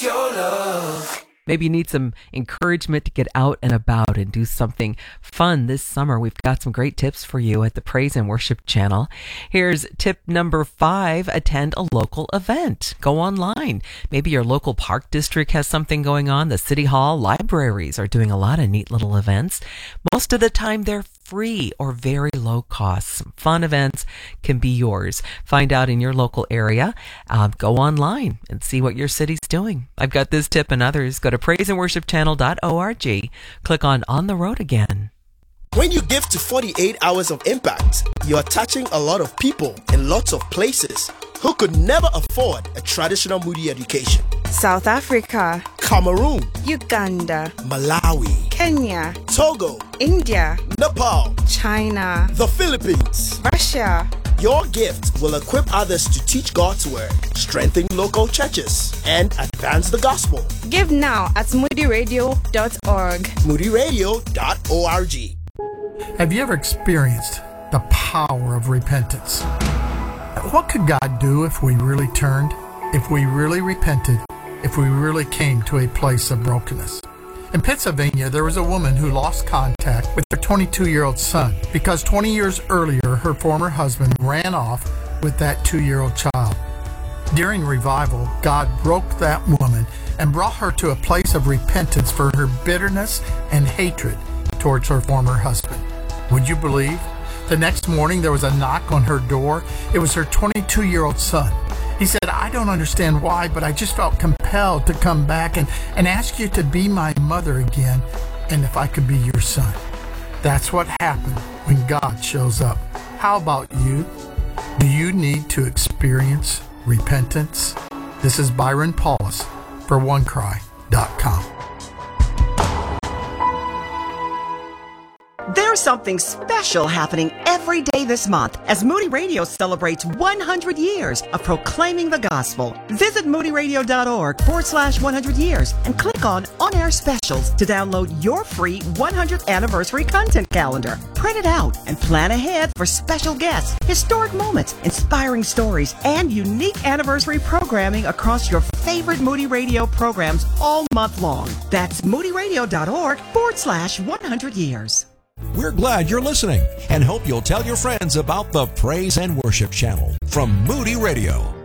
it's your love. Maybe you need some encouragement to get out and about and do something fun this summer. We've got some great tips for you at the Praise and Worship channel. Here's tip number 5. Attend a local event. Go online. Maybe your local park district has something going on. The city hall, libraries are doing a lot of neat little events. Most of the time they're free or very low cost. Some fun events can be yours. Find out in your local area. Go online and see what your city's doing. I've got this tip and others. Go to praiseandworshipchannel.org. Click on the road again. When you give to 48 Hours of Impact, you are touching a lot of people in lots of places who could never afford a traditional Moody education. South Africa, Cameroon, Uganda, Malawi, Kenya, Togo, India, Nepal, China, the Philippines, Russia. Your gift will equip others to teach God's word, strengthen local churches, and advance the gospel. Give now at moodyradio.org. moodyradio.org. Have you ever experienced the power of repentance? What could God do if we really turned, if we really repented, if we really came to a place of brokenness? In Pennsylvania, there was a woman who lost contact with her 22-year-old son because 20 years earlier, her former husband ran off with that 2-year-old child. During revival, God broke that woman and brought her to a place of repentance for her bitterness and hatred towards her former husband. Would you believe? The next morning, there was a knock on her door. It was her 22-year-old son. He said, I don't understand why, but I just felt compelled to come back and ask you to be my mother again, and if I could be your son. That's what happened when God shows up. How about you? Do you need to experience repentance? This is Byron Paulus for OneCry.com. There's something special happening every day this month as Moody Radio celebrates 100 years of proclaiming the gospel. Visit moodyradio.org/100 years and click on On-Air Specials to download your free 100th anniversary content calendar. Print it out and plan ahead for special guests, historic moments, inspiring stories, and unique anniversary programming across your favorite Moody Radio programs all month long. That's moodyradio.org/100 years. We're glad you're listening and hope you'll tell your friends about the Praise and Worship channel from Moody Radio.